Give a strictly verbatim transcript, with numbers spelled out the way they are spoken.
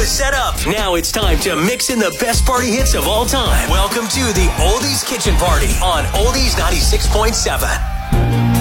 is set up. Now it's time to mix in the best party hits of all time. Welcome to the Oldies Kitchen Party on Oldies ninety-six point seven.